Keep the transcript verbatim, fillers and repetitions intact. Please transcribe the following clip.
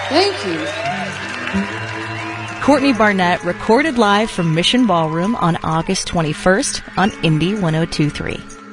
Thank you. Courtney Barnett recorded live from Mission Ballroom on August twenty-first on Indie one oh two point three.